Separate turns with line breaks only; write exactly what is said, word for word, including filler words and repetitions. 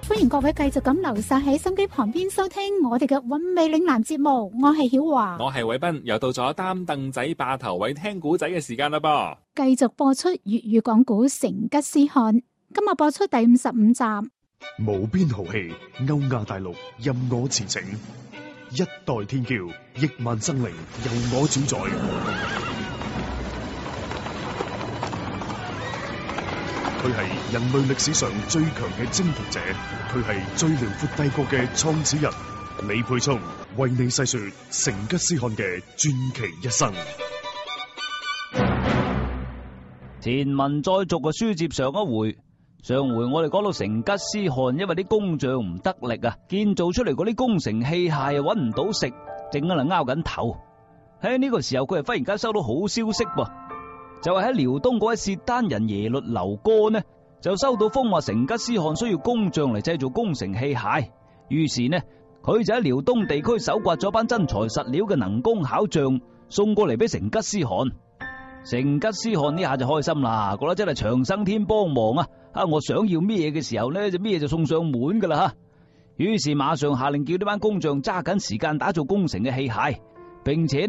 歡迎各位繼續咁留晒喺心機旁邊收聽我哋嘅韻味嶺南節目，我係曉華，
我係偉斌，又到咗擔凳仔霸頭位聽古仔嘅時間啦噃，
繼續播出粵語講古成吉思汗，今日播出第五十五集。
無邊豪氣，歐亞大陸任我馳騁，一代天驕，億萬生靈由我主宰。佢係人類歷史上最強嘅征服者，佢係最遼闊帝國嘅創始人。李沛聰為你細說成吉思汗嘅傳奇一生。
前文再續嘅書接上一回，上回我哋講到成吉思汗因為啲工匠唔得力啊，建造出嚟嗰啲工程器械又搵唔到食，正喺度拗緊頭。喺呢個時候，佢係忽然間收到好消息噃。就係喺遼東嗰位契丹人耶律劉哥呢，就收到風話成吉思汗需要工匠嚟製造工程器械，於是呢，佢就喺遼東地區搜刮咗班真材實料嘅能工巧匠，送過嚟俾成吉思汗。成吉思汗呢下就開心啦，覺得真係長生天幫忙啊！啊，我想要咩嘅時候呢，就咩就送上門噶啦吓。於是馬上下令叫呢班工匠揸緊時間打造工程嘅器械，並且